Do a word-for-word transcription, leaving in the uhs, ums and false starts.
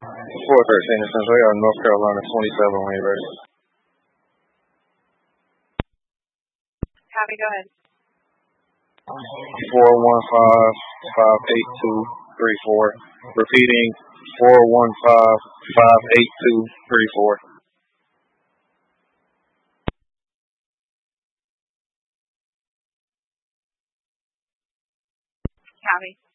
four thirteen in Central. They are North Carolina twenty-seven when you're ready. Copy, go ahead. four one five, five eight two, three four. Repeating, four one five, five eight two, three four. Copy.